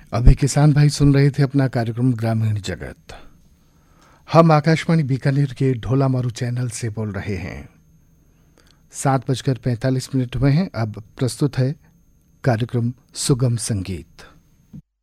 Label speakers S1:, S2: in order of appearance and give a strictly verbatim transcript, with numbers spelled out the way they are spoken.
S1: अभी किसान भाई सुन रहे थे अपना कार्यक्रम ग्रामीण जगत। हम आकाशवाणी बीकानेर के ढोला मारू चैनल से बोल रहे हैं। सात बजकर पैंतालीस मिनट हुए हैं। अब प्रस्तुत है कार्यक्रम सुगम संगीत।